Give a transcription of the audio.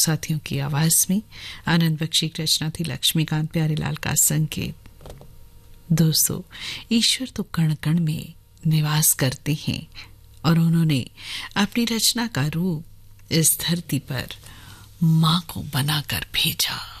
साथियों की आवाज में आनंद बख्शी की रचना थी, लक्ष्मीकांत प्यारेलाल का संगीत। दोस्तों, ईश्वर तो कण कण में निवास करते हैं और उन्होंने अपनी रचना का रूप इस धरती पर मां को बनाकर भेजा।